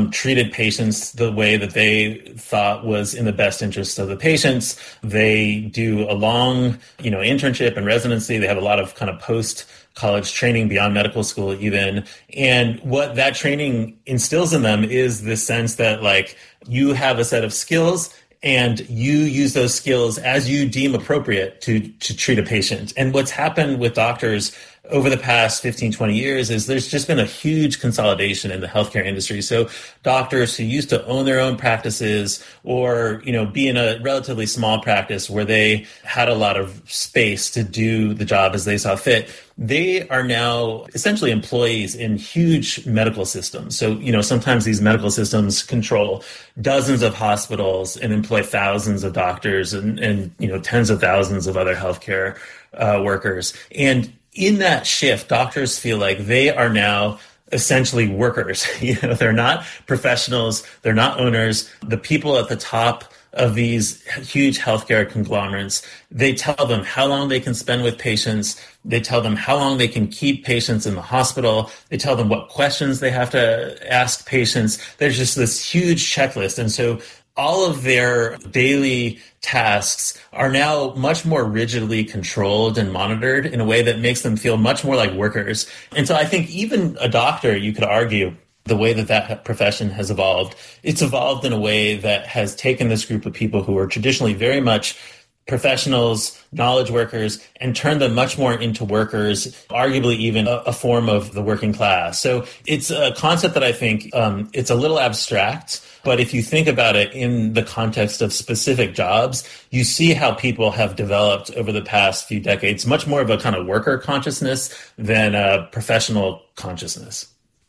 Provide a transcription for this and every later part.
treated patients the way that they thought was in the best interest of the patients. They do a long, internship and residency. They have a lot of kind of post-college training beyond medical school even. And what that training instills in them is this sense that you have a set of skills and you use those skills as you deem appropriate to treat a patient. And what's happened with doctors over the past 15, 20 years is there's just been a huge consolidation in the healthcare industry. So doctors who used to own their own practices or, be in a relatively small practice where they had a lot of space to do the job as they saw fit, they are now essentially employees in huge medical systems. So, sometimes these medical systems control dozens of hospitals and employ thousands of doctors and tens of thousands of other healthcare workers. And in that shift, doctors feel like they are now essentially workers. They're not professionals. They're not owners. The people at the top of these huge healthcare conglomerates, they tell them how long they can spend with patients. They tell them how long they can keep patients in the hospital. They tell them what questions they have to ask patients. There's just this huge checklist. And so all of their daily tasks are now much more rigidly controlled and monitored in a way that makes them feel much more like workers. And so I think even a doctor, you could argue, the way that profession has evolved, it's evolved in a way that has taken this group of people who are traditionally very much professionals, knowledge workers, and turned them much more into workers, arguably even a form of the working class. So it's a concept that I think it's a little abstract, but if you think about it in the context of specific jobs, you see how people have developed over the past few decades, much more of a kind of worker consciousness than a professional consciousness.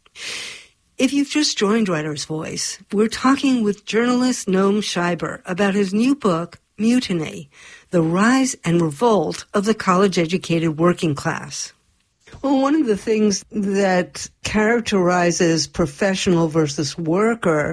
If you've just joined Writer's Voice, we're talking with journalist Noam Scheiber about his new book, Mutiny, The Rise and Revolt of the College-Educated Working Class. Well, one of the things that characterizes professional versus worker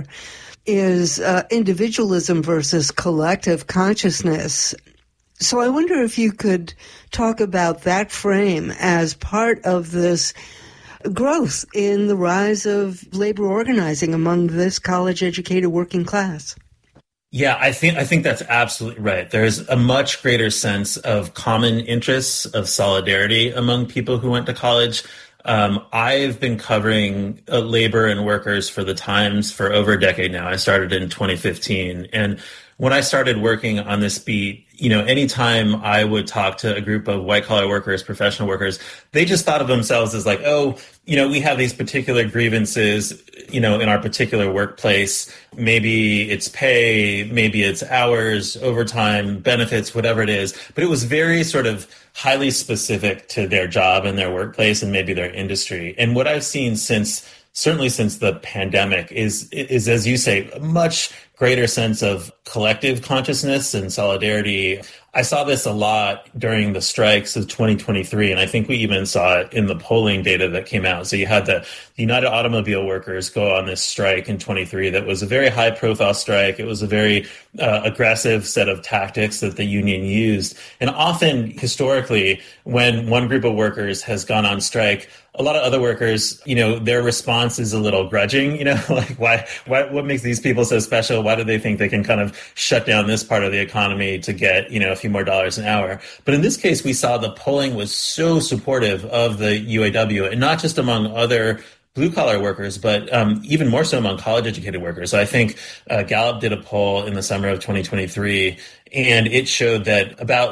is individualism versus collective consciousness. So I wonder if you could talk about that frame as part of this growth in the rise of labor organizing among this college-educated working class. Yeah, I think that's absolutely right. There's a much greater sense of common interests, of solidarity among people who went to college. I've been covering labor and workers for the Times for over a decade now. I started in 2015. And when I started working on this beat, anytime I would talk to a group of white-collar workers, professional workers, they just thought of themselves as like, we have these particular grievances, in our particular workplace. Maybe it's pay, maybe it's hours, overtime, benefits, whatever it is. But it was very sort of highly specific to their job and their workplace and maybe their industry. And what I've seen certainly since the pandemic is, as you say, a much greater sense of collective consciousness and solidarity. I saw this a lot during the strikes of 2023, and I think we even saw it in the polling data that came out. So you had the United Automobile Workers go on this strike in 23 that was a very high-profile strike. It was a very aggressive set of tactics that the union used. And often, historically, when one group of workers has gone on strike, a lot of other workers, their response is a little grudging, like what makes these people so special? Why do they think they can kind of shut down this part of the economy to get, a few more dollars an hour? But in this case, we saw the polling was so supportive of the UAW, and not just among other blue-collar workers, but even more so among college-educated workers. So I think Gallup did a poll in the summer of 2023, and it showed that about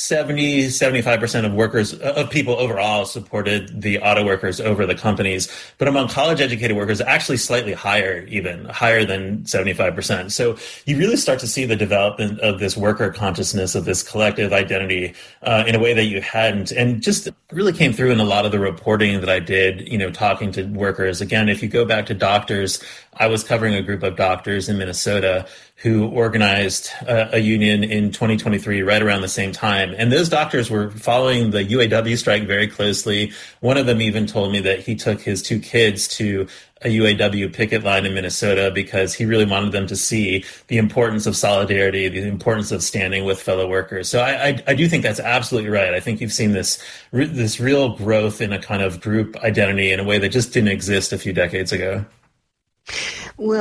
75% of workers, of people overall, supported the auto workers over the companies. But among college-educated workers, actually slightly higher, even higher than 75%. So you really start to see the development of this worker consciousness, of this collective identity in a way that you hadn't. And just really came through in a lot of the reporting that I did, talking to workers. Again, if you go back to doctors, I was covering a group of doctors in Minnesota who organized a union in 2023, right around the same time. And those doctors were following the UAW strike very closely. One of them even told me that he took his two kids to a UAW picket line in Minnesota because he really wanted them to see the importance of solidarity, the importance of standing with fellow workers. So I do think that's absolutely right. I think you've seen this real growth in a kind of group identity in a way that just didn't exist a few decades ago.